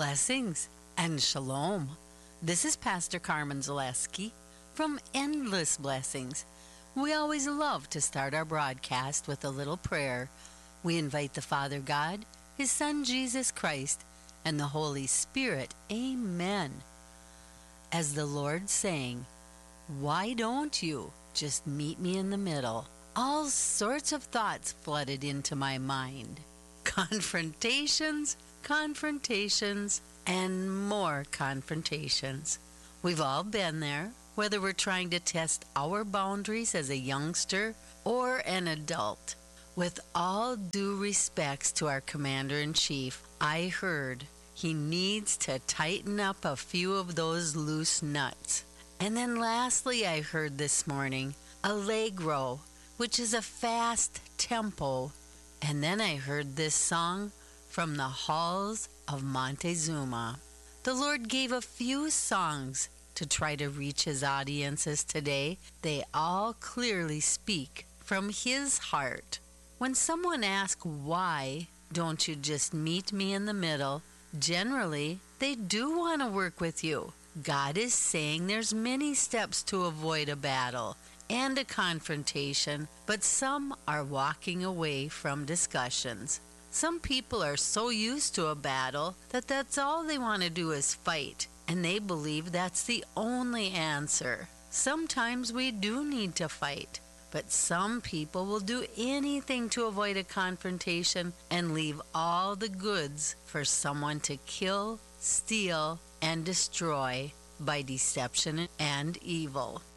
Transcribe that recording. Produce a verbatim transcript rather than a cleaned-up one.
Blessings and shalom. This is Pastor Carmen Zaleski from Endless Blessings. We always love to start our broadcast with a little prayer. We invite the Father God, His Son Jesus Christ, and the Holy Spirit. Amen. As the Lord sang, "Why don't you just meet me in the middle?" All sorts of thoughts flooded into my mind. Confrontations, confrontations, and more confrontations. We've all been there, whether we're trying to test our boundaries as a youngster or an adult. With all due respects to our Commander-in-Chief, I heard he needs to tighten up a few of those loose nuts. And then lastly, I heard this morning, Allegro, which is a fast tempo. And then I heard this song from the halls of Montezuma. The Lord gave a few songs to try to reach His audiences today. They all clearly speak from His heart. When someone asks, "Why don't you just meet me in the middle?" generally, they do want to work with you. God is saying there's many steps to avoid a battle and a confrontation, but some are walking away from discussions. Some people are so used to a battle that that's all they want to do is fight, and they believe that's the only answer. Sometimes we do need to fight, but some people will do anything to avoid a confrontation and leave all the goods for someone to kill, steal, and destroy by deception and evil.